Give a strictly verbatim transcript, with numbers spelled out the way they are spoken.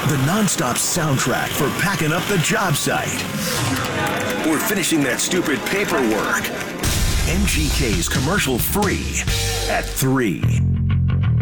The nonstop soundtrack for packing up the job site. Or finishing that stupid paperwork. M G K's commercial free at three.